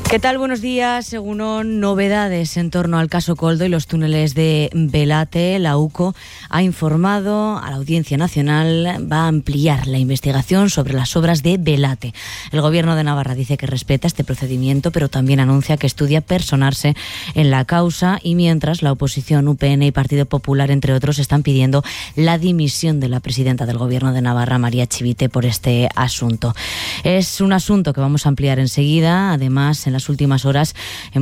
¿Qué tal? Buenos días. Según novedades en torno al caso Koldo y los túneles de Belate, la UCO ha informado a la Audiencia Nacional, va a ampliar la investigación sobre las obras de Belate. El Gobierno de Navarra dice que respeta este procedimiento, pero también anuncia que estudia personarse en la causa, y mientras la oposición, UPN y Partido Popular, entre otros, están pidiendo la dimisión de la presidenta del Gobierno de Navarra, María Chivite, por este asunto. Es un asunto que vamos a ampliar enseguida. Además, en las últimas horas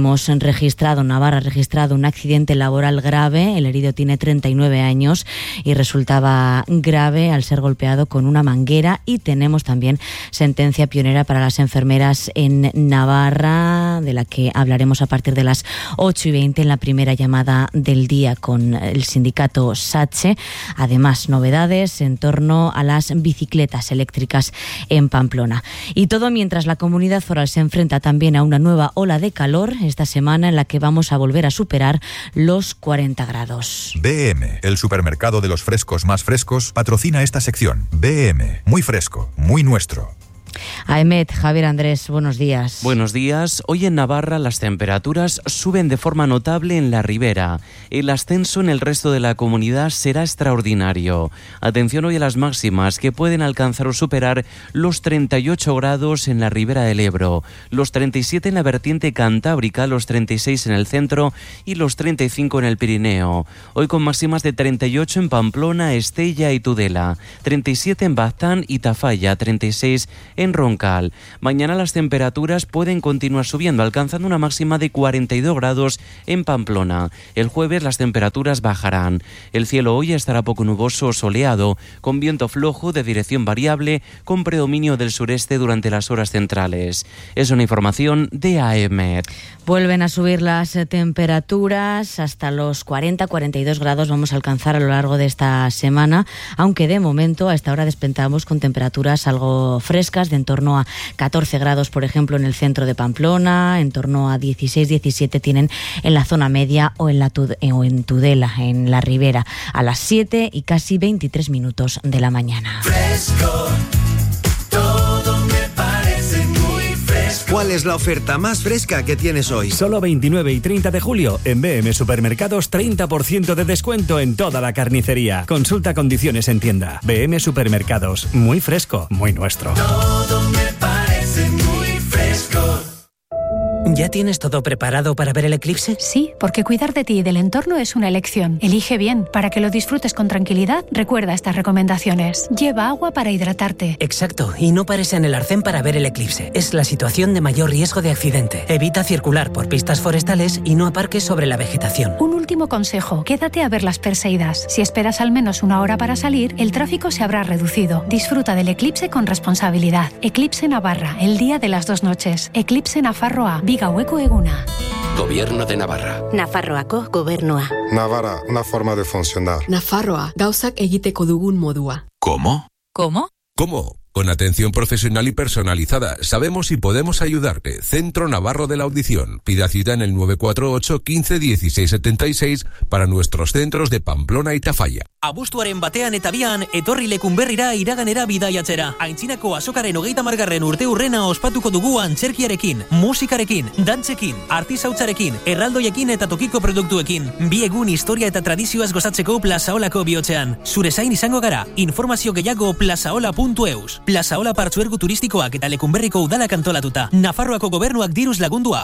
Navarra ha registrado un accidente laboral grave. El herido tiene 39 años y resultaba grave al ser golpeado con una manguera. Y tenemos también sentencia pionera para las enfermeras en Navarra, de la que hablaremos a partir de las 8:20 en la primera llamada del día con el sindicato SATSE. Además, novedades en torno a las bicicletas eléctricas en Pamplona. Y todo mientras la Comunidad Foral se enfrenta también a una nueva ola de calor esta semana, en la que vamos a volver a superar los 40 grados. BM, el supermercado de los frescos más frescos, patrocina esta sección. BM, muy fresco, muy nuestro. Aemet, Javier Andrés, buenos días. Buenos días. Hoy en Navarra las temperaturas suben de forma notable en la ribera. El ascenso en el resto de la comunidad será extraordinario. Atención hoy a las máximas, que pueden alcanzar o superar los 38 grados en la ribera del Ebro, los 37 en la vertiente cantábrica, los 36 en el centro y los 35 en el Pirineo. Hoy con máximas de 38 en Pamplona, Estella y Tudela, 37 en Baztán y Tafalla, 36 en Roncal. Mañana las temperaturas pueden continuar subiendo, alcanzando una máxima de 42 grados en Pamplona. El jueves las temperaturas bajarán. El cielo hoy estará poco nuboso o soleado, con viento flojo de dirección variable, con predominio del sureste durante las horas centrales. Es una información de AEMET. Vuelven a subir las temperaturas hasta los 40-42 grados vamos a alcanzar a lo largo de esta semana, aunque de momento a esta hora despertamos con temperaturas algo frescas, de en torno a 14 grados, por ejemplo, en el centro de Pamplona, en torno a 16-17 tienen en la zona media o en Tudela, en la ribera, a las 7 y casi 23 minutos de la mañana. Fresco, todo me parece muy fresco. ¿Cuál es la oferta más fresca que tienes hoy? Solo 29 y 30 de julio en BM Supermercados, 30% de descuento en toda la carnicería. Consulta condiciones en tienda. BM Supermercados, muy fresco, muy nuestro. Todo me parece muy fresco. ¿Ya tienes todo preparado para ver el eclipse? Sí, porque cuidar de ti y del entorno es una elección. Elige bien. Para que lo disfrutes con tranquilidad, recuerda estas recomendaciones. Lleva agua para hidratarte. Exacto, y no pares en el arcén para ver el eclipse. Es la situación de mayor riesgo de accidente. Evita circular por pistas forestales y no aparques sobre la vegetación. Un último consejo, quédate a ver las Perseidas. Si esperas al menos una hora para salir, el tráfico se habrá reducido. Disfruta del eclipse con responsabilidad. Eclipse Navarra, el día de las 2 noches. Eclipse Nafarroa, Bigaueko eguna. Gobierno de Navarra. Nafarroako gobernua. Navarra, una forma de funcionar. Nafarroa, gauzak egiteko dugun modua. ¿Cómo? ¿Cómo? ¿Cómo? Con atención profesional y personalizada. Sabemos y podemos ayudarte. Centro Navarro de la Audición. Pida cita en el 948 15 16 76 para nuestros centros de Pamplona y Tafalla. Abuztuaren batean eta bian, etorri lekunberrira iraganera bidaiatzera. Aintzinako azokaren 30. urteurrena ospatuko dugu antzerkiarekin, musikarekin, dantzekin, artisautzarekin, erraldoiekin eta tokiko produktuekin. Bi egun historia eta tradizioaz gozatzeko Plazaolako bihotzean. Zure zain izango gara. Informazio gehiago plazaola.eus. Plazaola partzuergu turistikoak eta lekunberriko udalak antolatuta. Nafarroako gobernuak diruz lagundua.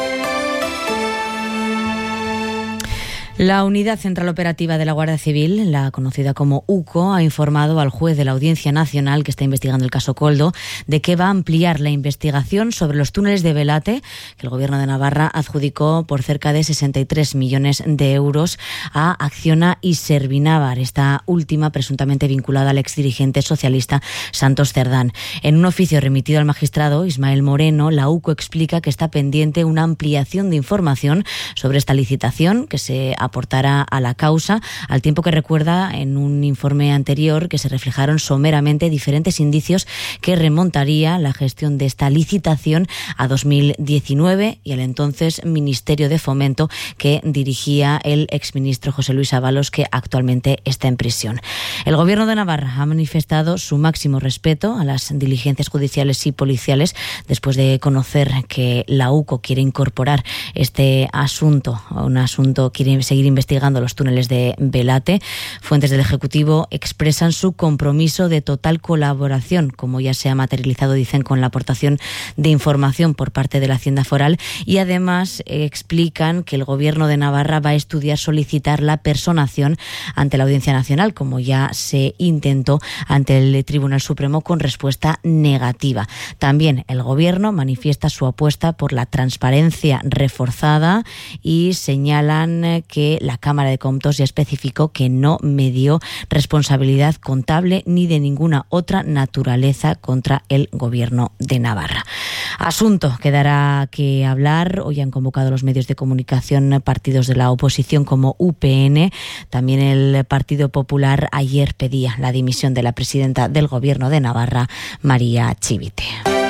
La Unidad Central Operativa de la Guardia Civil, la conocida como UCO, ha informado al juez de la Audiencia Nacional, que está investigando el caso Koldo, de que va a ampliar la investigación sobre los túneles de Belate, que el Gobierno de Navarra adjudicó por cerca de 63 millones de euros a Acciona y Servinavar, esta última presuntamente vinculada al exdirigente socialista Santos Cerdán. En un oficio remitido al magistrado Ismael Moreno, la UCO explica que está pendiente una ampliación de información sobre esta licitación que se aportara a la causa, al tiempo que recuerda en un informe anterior que se reflejaron someramente diferentes indicios que remontaría la gestión de esta licitación a 2019 y al entonces Ministerio de Fomento que dirigía el exministro José Luis Ábalos, que actualmente está en prisión. El Gobierno de Navarra ha manifestado su máximo respeto a las diligencias judiciales y policiales después de conocer que la UCO quiere incorporar este asunto, quiere seguir investigando los túneles de Belate. Fuentes del Ejecutivo expresan su compromiso de total colaboración, como ya se ha materializado, dicen, con la aportación de información por parte de la Hacienda Foral, y además explican que el Gobierno de Navarra va a estudiar solicitar la personación ante la Audiencia Nacional, como ya se intentó ante el Tribunal Supremo con respuesta negativa. También el Gobierno manifiesta su apuesta por la transparencia reforzada y señalan que la Cámara de Comptos ya especificó que no medió responsabilidad contable ni de ninguna otra naturaleza contra el Gobierno de Navarra. Asunto que dará que hablar. Hoy han convocado los medios de comunicación partidos de la oposición como UPN. También el Partido Popular ayer pedía la dimisión de la presidenta del Gobierno de Navarra, María Chivite.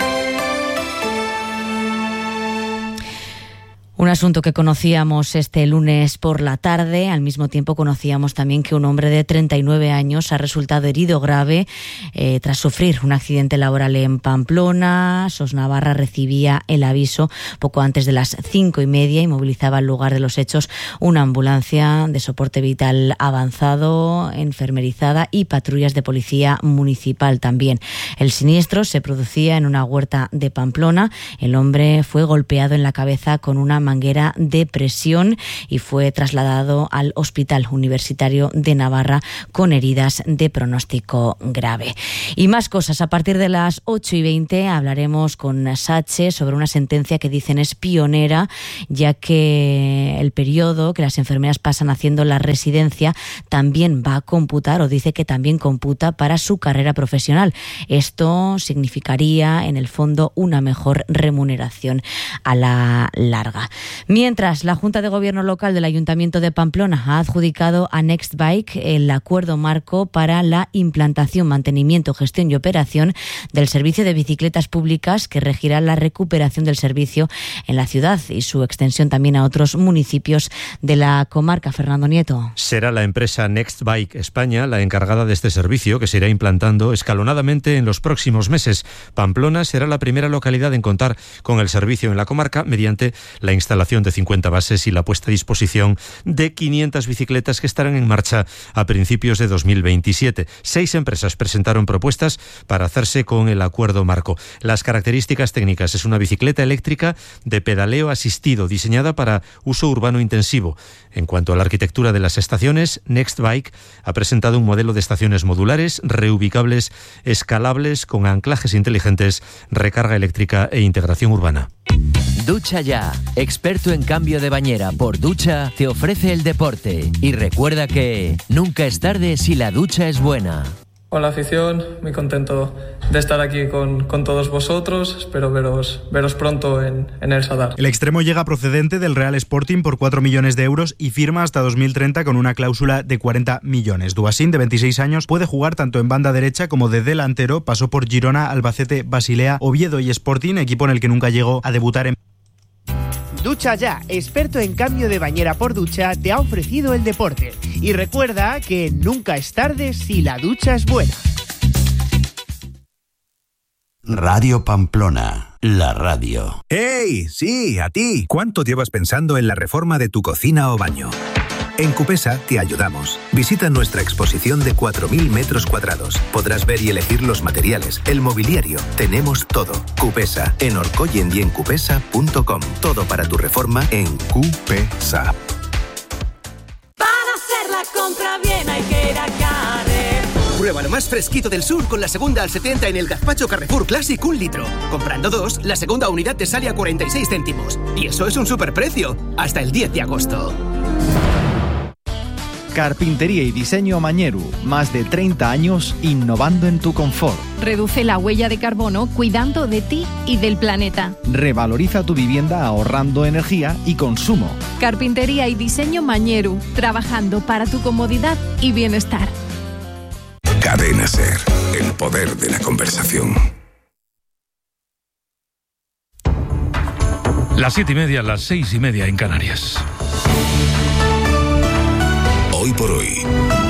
Un asunto que conocíamos este lunes por la tarde. Al mismo tiempo conocíamos también que un hombre de 39 años ha resultado herido grave tras sufrir un accidente laboral en Pamplona. SOS Navarra recibía el aviso poco antes de las 5:30 y movilizaba al lugar de los hechos una ambulancia de soporte vital avanzado, enfermerizada y patrullas de policía municipal también. El siniestro se producía en una huerta de Pamplona. El hombre fue golpeado en la cabeza con una manguera de presión y fue trasladado al Hospital Universitario de Navarra con heridas de pronóstico grave. Y más cosas. A partir de las 8:20 hablaremos con Sache sobre una sentencia que dicen es pionera, ya que el periodo que las enfermeras pasan haciendo la residencia también va a computar, o dice que también computa, para su carrera profesional. Esto significaría, en el fondo, una mejor remuneración a la larga. Mientras, la Junta de Gobierno Local del Ayuntamiento de Pamplona ha adjudicado a Nextbike el acuerdo marco para la implantación, mantenimiento, gestión y operación del servicio de bicicletas públicas que regirá la recuperación del servicio en la ciudad y su extensión también a otros municipios de la comarca. Fernando Nieto. Será la empresa Nextbike España la encargada de este servicio, que se irá implantando escalonadamente en los próximos meses. Pamplona será la primera localidad en contar con el servicio en la comarca mediante la instalación de 50 bases y la puesta a disposición de 500 bicicletas que estarán en marcha a principios de 2027. 6 empresas presentaron propuestas para hacerse con el acuerdo marco. Las características técnicas: es una bicicleta eléctrica de pedaleo asistido diseñada para uso urbano intensivo. En cuanto a la arquitectura de las estaciones, Nextbike ha presentado un modelo de estaciones modulares, reubicables, escalables, con anclajes inteligentes, recarga eléctrica e integración urbana. Ducha Ya, experto en cambio de bañera por ducha, te ofrece el deporte. Y recuerda que nunca es tarde si la ducha es buena. Hola afición, muy contento de estar aquí con todos vosotros. Espero veros pronto en el Sadar. El extremo llega procedente del Real Sporting por 4 millones de euros y firma hasta 2030 con una cláusula de 40 millones. Duasín, de 26 años, puede jugar tanto en banda derecha como de delantero. Pasó por Girona, Albacete, Basilea, Oviedo y Sporting, equipo en el que nunca llegó a debutar en... Ducha Ya, experto en cambio de bañera por ducha, te ha ofrecido el deporte. Y recuerda que nunca es tarde si la ducha es buena. Radio Pamplona, la radio. ¡Hey! Sí, a ti. ¿Cuánto llevas pensando en la reforma de tu cocina o baño? En Cupesa te ayudamos. Visita nuestra exposición de 4.000 metros cuadrados. Podrás ver y elegir los materiales, el mobiliario. Tenemos todo. Cupesa, en Orcoyen y en cupesa.com. Todo para tu reforma en Cupesa. Para hacer la compra bien hay que ir a Carrefour. Prueba lo más fresquito del sur con la segunda al 70 en el gazpacho Carrefour Classic 1 litro. Comprando 2, la segunda unidad te sale a 46 céntimos. Y eso es un superprecio. Hasta el 10 de agosto. Carpintería y diseño Mañeru. Más de 30 años innovando en tu confort. Reduce la huella de carbono cuidando de ti y del planeta. Revaloriza tu vivienda ahorrando energía y consumo. Carpintería y diseño Mañeru. Trabajando para tu comodidad y bienestar. Cadena SER. El poder de la conversación. Las 7:30, las 6:30 en Canarias. Hoy por hoy,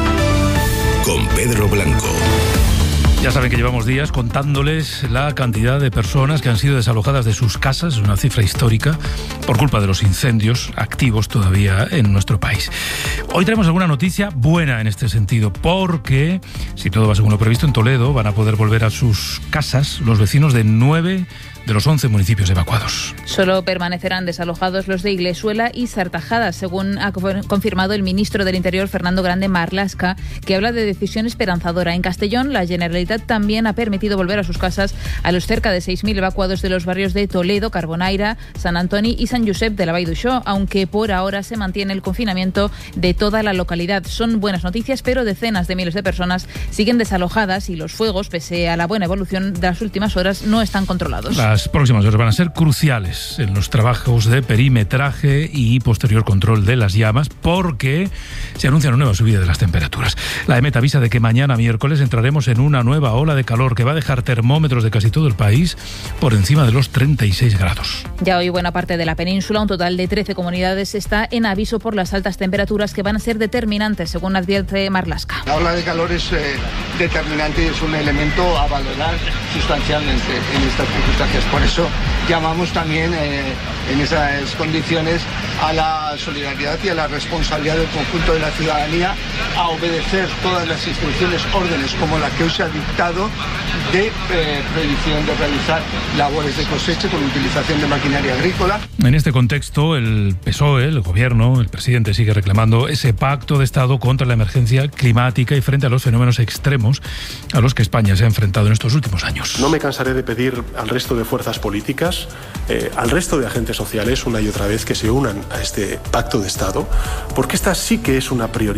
con Pedro Blanco. Ya saben que llevamos días contándoles la cantidad de personas que han sido desalojadas de sus casas, es una cifra histórica, por culpa de los incendios activos todavía en nuestro país. Hoy tenemos alguna noticia buena en este sentido, porque, si todo va según lo previsto, en Toledo van a poder volver a sus casas los vecinos de 9 de los 11 municipios evacuados. Solo permanecerán desalojados los de Iglesuela y Sartajada, según ha confirmado el ministro del Interior, Fernando Grande Marlaska, que habla de decisión esperanzadora. En Castellón, la Generalitat también ha permitido volver a sus casas a los cerca de 6.000 evacuados de los barrios de Toledo, Carbonaira, Sant Antoni y Sant Josep de la Vall d'Uixó, aunque por ahora se mantiene el confinamiento de toda la localidad. Son buenas noticias, pero decenas de miles de personas siguen desalojadas y los fuegos, pese a la buena evolución de las últimas horas, no están controlados. Las próximas horas van a ser cruciales en los trabajos de perimetraje y posterior control de las llamas, porque se anuncia una nueva subida de las temperaturas. La EMET avisa de que mañana miércoles entraremos en una nueva ola de calor que va a dejar termómetros de casi todo el país por encima de los 36 grados. Ya hoy buena parte de la península, un total de 13 comunidades, está en aviso por las altas temperaturas que van a ser determinantes, según advierte Marlaska. La ola de calor es determinante y es un elemento a valorar sustancialmente en estas circunstancias. Por eso llamamos también en esas condiciones a la solidaridad y a la responsabilidad del conjunto de la ciudadanía a obedecer todas las instrucciones, órdenes como la que hoy se ha dictado de prohibición de realizar labores de cosecha con utilización de maquinaria agrícola. En este contexto, el PSOE, el gobierno, el presidente sigue reclamando ese pacto de Estado contra la emergencia climática y frente a los fenómenos extremos a los que España se ha enfrentado en estos últimos años. No me cansaré de pedir al resto de fuerzas políticas, al resto de agentes sociales, una y otra vez, que se unan a este pacto de Estado, porque esta sí que es una prioridad.